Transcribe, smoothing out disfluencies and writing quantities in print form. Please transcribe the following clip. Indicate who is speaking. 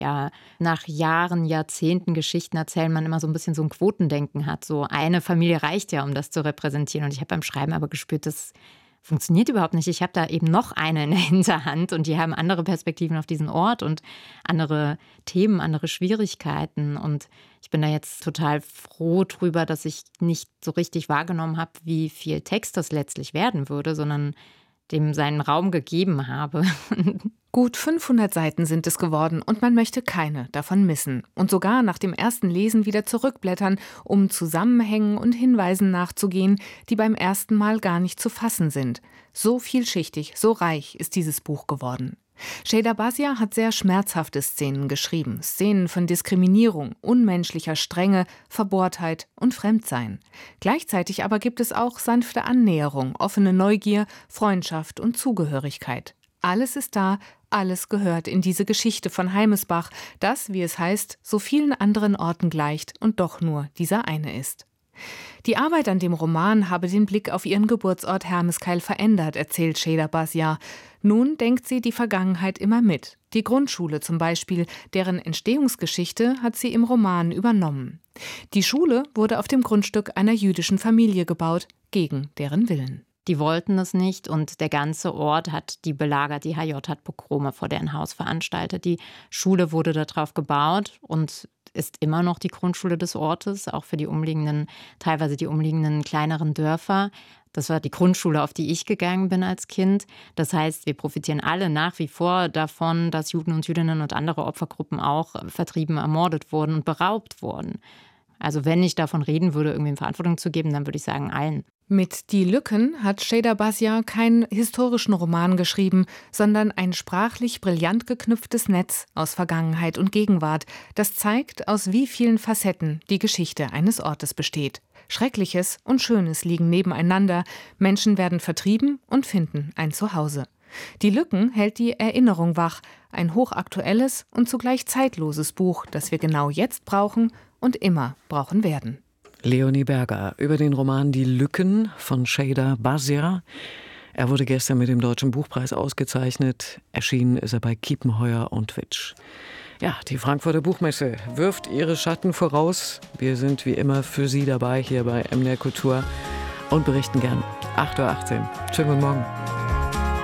Speaker 1: ja nach Jahren, Jahrzehnten Geschichten erzählen, man immer so ein bisschen so ein Quotendenken hat. So eine Familie reicht ja, um das zu repräsentieren. Und ich habe beim Schreiben aber gespürt, das funktioniert überhaupt nicht. Ich habe da eben noch eine in der Hinterhand und die haben andere Perspektiven auf diesen Ort und andere Themen, andere Schwierigkeiten. Und ich bin da jetzt total froh drüber, dass ich nicht so richtig wahrgenommen habe, wie viel Text das letztlich werden würde, sondern dem seinen Raum gegeben habe.
Speaker 2: Gut 500 Seiten sind es geworden und man möchte keine davon missen. Und sogar nach dem ersten Lesen wieder zurückblättern, um Zusammenhängen und Hinweisen nachzugehen, die beim ersten Mal gar nicht zu fassen sind. So vielschichtig, so reich ist dieses Buch geworden. Sheyda Bhasia hat sehr schmerzhafte Szenen geschrieben. Szenen von Diskriminierung, unmenschlicher Strenge, Verbohrtheit und Fremdsein. Gleichzeitig aber gibt es auch sanfte Annäherung, offene Neugier, Freundschaft und Zugehörigkeit. Alles ist da, alles gehört in diese Geschichte von Heimesbach, das, wie es heißt, so vielen anderen Orten gleicht und doch nur dieser eine ist. Die Arbeit an dem Roman habe den Blick auf ihren Geburtsort Hermeskeil verändert, erzählt Sheyda Bhasia. Nun denkt sie die Vergangenheit immer mit. Die Grundschule zum Beispiel, deren Entstehungsgeschichte hat sie im Roman übernommen. Die Schule wurde auf dem Grundstück einer jüdischen Familie gebaut, gegen deren Willen.
Speaker 1: Die wollten es nicht und der ganze Ort hat die belagert. Die HJ hat Pogrome vor deren Haus veranstaltet. Die Schule wurde darauf gebaut und ist immer noch die Grundschule des Ortes, auch für die umliegenden, teilweise die umliegenden kleineren Dörfer. Das war die Grundschule, auf die ich gegangen bin als Kind. Das heißt, wir profitieren alle nach wie vor davon, dass Juden und Jüdinnen und andere Opfergruppen auch vertrieben, ermordet wurden und beraubt wurden. Also wenn ich davon reden würde, irgendwem Verantwortung zu geben, dann würde ich sagen, allen.
Speaker 2: Mit Die Lücken hat Sheyda Bhasia keinen historischen Roman geschrieben, sondern ein sprachlich brillant geknüpftes Netz aus Vergangenheit und Gegenwart, das zeigt, aus wie vielen Facetten die Geschichte eines Ortes besteht. Schreckliches und Schönes liegen nebeneinander, Menschen werden vertrieben und finden ein Zuhause. Die Lücken hält die Erinnerung wach, ein hochaktuelles und zugleich zeitloses Buch, das wir genau jetzt brauchen und immer brauchen werden.
Speaker 3: Leonie Berger über den Roman Die Lücken von Sheyda Bhasia. Er wurde gestern mit dem Deutschen Buchpreis ausgezeichnet. Erschienen ist er bei Kiepenheuer und Witsch. Ja, die Frankfurter Buchmesse wirft ihre Schatten voraus. Wir sind wie immer für Sie dabei hier bei MDR Kultur und berichten gern. 8:18 Uhr. Schönen guten Morgen.